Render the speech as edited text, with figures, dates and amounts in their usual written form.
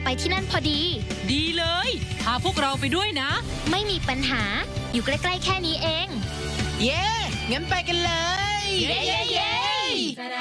ที่นั่นพอดีดีเลยพาพวกเราไปด้วยนะไม่มีปัญหาอยู่ใกล้ๆแค่นี้เองเย้ งั้นไปกันเลยเย้เย้เย้